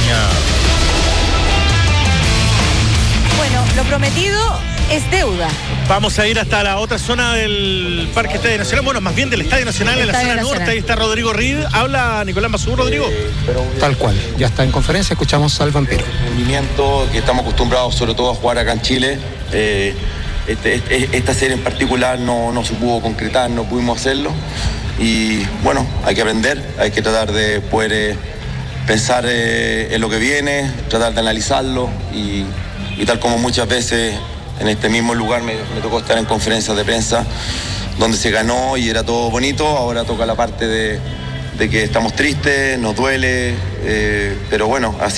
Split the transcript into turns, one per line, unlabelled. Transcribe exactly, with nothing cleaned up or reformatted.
soñado.
Bueno, lo prometido es deuda.
Vamos a ir hasta la otra zona del Parque Estadio Nacional, bueno, más bien del Estadio Nacional, en la
Estadio
zona
Nacional.
norte. Ahí está Rodrigo Reed. Habla Nicolás Mazú. Rodrigo.
Tal cual, ya está en conferencia, escuchamos al vampiro.
Rendimiento que estamos acostumbrados sobre todo a jugar acá en Chile. Eh, este, este, esta serie en particular no, no se pudo concretar, no pudimos hacerlo. Y bueno, hay que aprender, hay que tratar de poder eh, pensar eh, en lo que viene, tratar de analizarlo y, y tal como muchas veces en este mismo lugar me, me tocó estar en conferencias de prensa donde se ganó y era todo bonito, ahora toca la parte de, de que estamos tristes, nos duele, eh, pero bueno, así